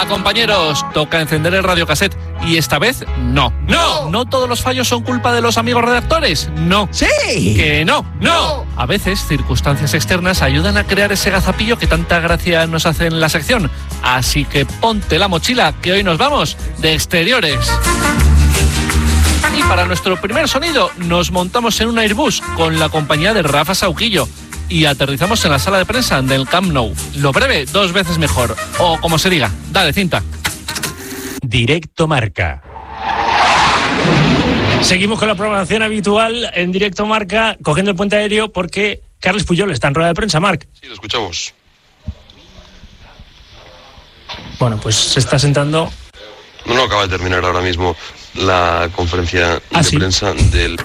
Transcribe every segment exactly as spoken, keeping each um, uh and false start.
Venga, compañeros, toca encender el radiocassette. Y esta vez, no. ¡No! ¿No todos los fallos son culpa de los amigos redactores? No. ¡Sí! Que no, no. A veces, circunstancias externas ayudan a crear ese gazapillo que tanta gracia nos hace en la sección. Así que ponte la mochila, que hoy nos vamos de exteriores. Y para nuestro primer sonido, nos montamos en un Airbus con la compañía de Rafa Sauquillo y aterrizamos en la sala de prensa del Camp Nou. Lo breve, dos veces mejor. O como se diga. Dale, cinta. Directo Marca. Seguimos con la programación habitual en Directo Marca, cogiendo el puente aéreo porque Carles Puyol está en rueda de prensa, Marc. Sí, lo escuchamos. Bueno, pues se está sentando. No, no, acaba de terminar ahora mismo la conferencia ¿Ah, de sí? prensa del...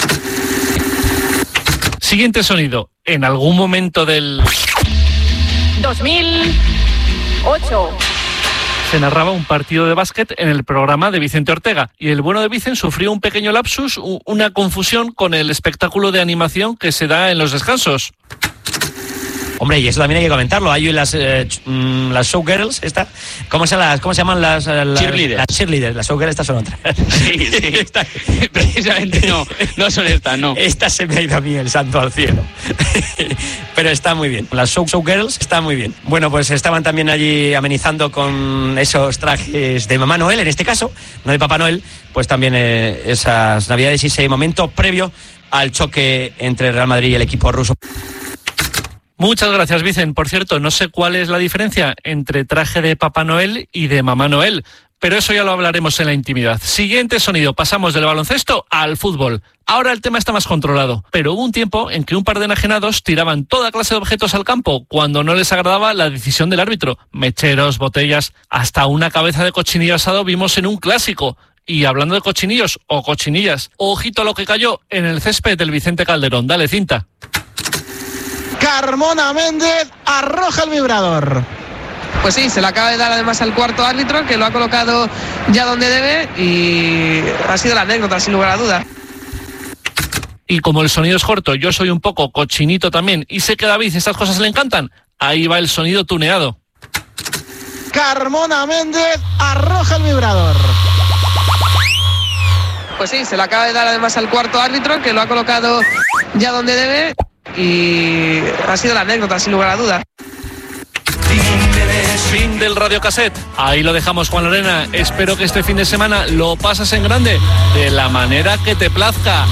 Siguiente sonido. En algún momento del... dos mil ocho. Se narraba un partido de básquet en el programa de Vicente Ortega y el bueno de Vicen sufrió un pequeño lapsus, una confusión con el espectáculo de animación que se da en los descansos. Hombre, y eso también hay que comentarlo. Hay las eh, las showgirls, esta, ¿cómo se las, cómo se llaman las, las cheerleaders? Las cheerleaders, las showgirls, estas son otras. Sí, sí. Esta, precisamente no, no son estas, no. Esta se me ha ido a mí el santo al cielo. Pero está muy bien. Las show, showgirls están muy bien. Bueno, pues estaban también allí amenizando con esos trajes de Mamá Noel, en este caso, no de Papá Noel, pues también eh, esas navidades y ese momento previo al choque entre Real Madrid y el equipo ruso. Muchas gracias, Vicen. Por cierto, no sé cuál es la diferencia entre traje de Papá Noel y de Mamá Noel, pero eso ya lo hablaremos en la intimidad. Siguiente sonido, pasamos del baloncesto al fútbol. Ahora el tema está más controlado, pero hubo un tiempo en que un par de enajenados tiraban toda clase de objetos al campo cuando no les agradaba la decisión del árbitro. Mecheros, botellas, hasta una cabeza de cochinillo asado vimos en un clásico. Y hablando de cochinillos o cochinillas, ojito a lo que cayó en el césped del Vicente Calderón. Dale, cinta. Carmona Méndez arroja el vibrador. Pues sí, se le acaba de dar además al cuarto árbitro, que lo ha colocado ya donde debe, y ha sido la anécdota, sin lugar a duda. Y como el sonido es corto, yo soy un poco cochinito también, y sé que a David estas cosas le encantan, ahí va el sonido tuneado. Carmona Méndez arroja el vibrador. Pues sí, se le acaba de dar además al cuarto árbitro, que lo ha colocado ya donde debe, y ha sido la anécdota, sin lugar a duda. Fin del radiocassette. Ahí lo dejamos, Juan Lorena. Espero que este fin de semana lo pases en grande, de la manera que te plazca.